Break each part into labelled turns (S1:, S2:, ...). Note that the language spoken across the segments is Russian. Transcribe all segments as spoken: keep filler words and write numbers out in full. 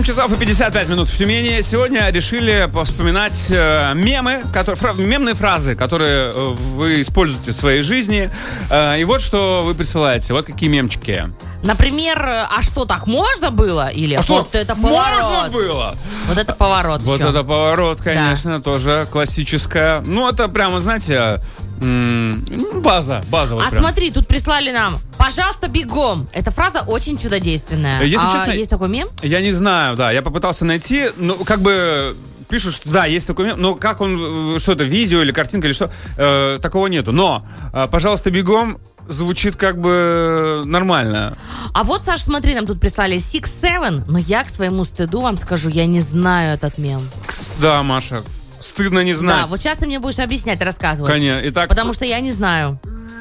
S1: восемь часов и пятьдесят пять минут в Тюмени. Сегодня решили вспоминать э, мемы, которые, фра, мемные фразы, которые э, вы используете в своей жизни. Э, и вот что вы присылаете. Вот какие мемчики.
S2: Например, а что, так можно было? Или
S1: а
S2: вот
S1: что,
S2: это поворот?
S1: Можно было?
S2: Вот это поворот
S1: Вот
S2: еще.
S1: это поворот, конечно, да. Тоже классическая. Ну, это прямо, знаете, м- база. база вот
S2: а
S1: прям.
S2: Смотри, тут прислали нам: пожалуйста, бегом. Эта фраза очень чудодейственная.
S1: Если
S2: а
S1: честно,
S2: есть такой мем?
S1: Я не знаю, да. Я попытался найти, ну, как бы... Пишут, что да, есть такой мем, но как он, что это, видео или картинка, или что, э, такого нету. Но, э, пожалуйста, бегом звучит как бы нормально.
S2: А вот, Саш, смотри, нам тут прислали Six Seven, но я к своему стыду вам скажу, я не знаю этот мем.
S1: Да, Маша, стыдно не знать.
S2: Да, вот сейчас ты мне будешь объяснять, рассказывать.
S1: Конечно. Итак,
S2: потому что я не знаю.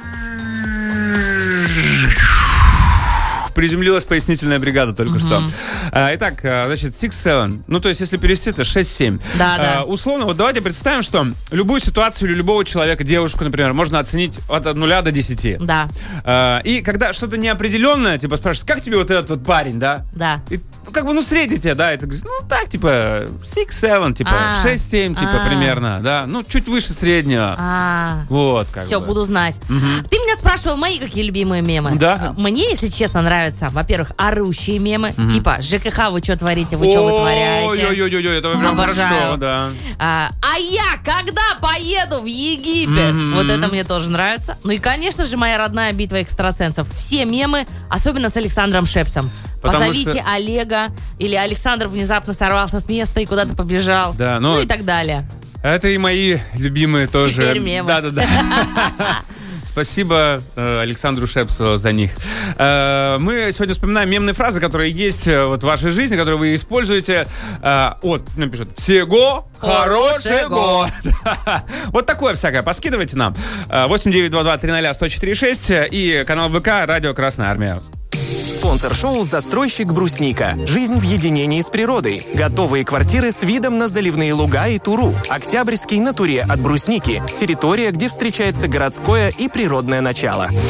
S1: Приземлилась пояснительная бригада только uh-huh. что. А, итак, значит, Six Seven. Ну, то есть, если перевести, это шесть семь.
S2: Да,
S1: а,
S2: да.
S1: Условно, вот давайте представим, что любую ситуацию или любого человека, девушку, например, можно оценить от нуля до десяти.
S2: Да.
S1: А, и когда что-то неопределенное, типа, спрашивают, как тебе вот этот вот парень, да?
S2: Да.
S1: И, ну, как бы, ну, средний тебе, да, и ты говоришь, ну, так, типа, Six Seven, типа,
S2: А.
S1: шесть семь, типа,
S2: А.
S1: примерно, да? Ну, чуть выше среднего.
S2: А.
S1: Вот, как
S2: Все,
S1: бы.
S2: буду знать.
S1: Угу.
S2: Ты меня спрашивал, мои какие любимые мемы.
S1: Да.
S2: Мне, если честно, нравятся, во-первых, орущие мемы,
S1: Угу.
S2: типа ЖКХ, вы что творите, вы что вытворяете.
S1: Ой-ой-ой, это прям
S2: Обожаю.
S1: хорошо, да.
S2: А, а я когда поеду в Египет?
S1: Мгм.
S2: Вот это мне тоже нравится. Ну и, конечно же, моя родная битва экстрасенсов. Все мемы, особенно с Александром Шепсом.
S1: Потому
S2: Позовите
S1: что-
S2: Олега, или Александр внезапно сорвался с места и куда-то побежал.
S1: Да, ну-
S2: ну и так далее.
S1: Это и мои любимые тоже.
S2: Теперь мемы.
S1: Да-да-да. Спасибо э, Александру Шепсу за них. Э, мы сегодня вспоминаем мемные фразы, которые есть э, вот в вашей жизни, которые вы используете. Э, вот, нам пишут: всего хорошего. Вот такое всякое. Поскидывайте нам. восемь девять два два три ноль сто четыре шесть и канал ВК «Радио Красная Армия».
S3: Спонсор шоу «Застройщик Брусника». Жизнь в единении с природой. Готовые квартиры с видом на заливные луга и Туру. Октябрьский на Туре от Брусники. Территория, где встречается городское и природное начало.